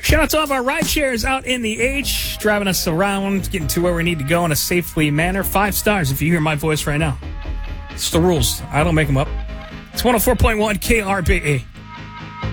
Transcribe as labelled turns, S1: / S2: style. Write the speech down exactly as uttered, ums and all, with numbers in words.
S1: Shout out to all of our ride shares out in the H, driving us around, getting to where we need to go in a safely manner. Five stars if you hear my voice right now. It's the rules. I don't make them up. It's one oh four point one K R B A.